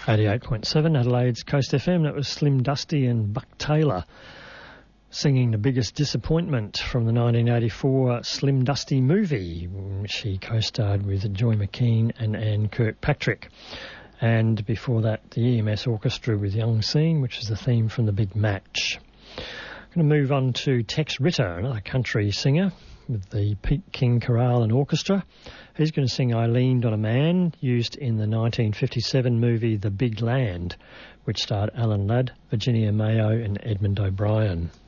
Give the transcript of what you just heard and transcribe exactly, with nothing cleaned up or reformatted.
eighty-eight point seven Adelaide's Coast F M. That was Slim Dusty and Buck Taylor singing The Biggest Disappointment from the nineteen eighty-four Slim Dusty movie, which he co-starred with Joy McKean and Anne Kirkpatrick. And before that, the E M S Orchestra with Young Scene, which is the theme from The Big Match. I'm going to move on to Tex Ritter, another country singer with the Pete King Chorale and Orchestra. He's going to sing I Leaned on a Man, used in the nineteen fifty-seven movie The Big Land, which starred Alan Ladd, Virginia Mayo and Edmund O'Brien.